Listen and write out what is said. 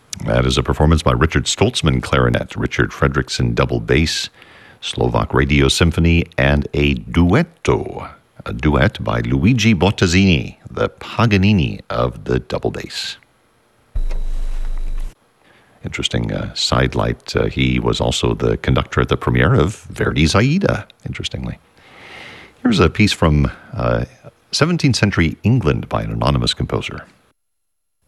That is a performance by Richard Stoltzman clarinet, Richard Fredrickson double bass, Slovak Radio Symphony, and a duetto, a duet by Luigi Bottazzini, the Paganini of the double bass. Interesting sidelight. He was also the conductor at the premiere of Verdi's Aida, interestingly. Here's a piece from 17th century England by an anonymous composer.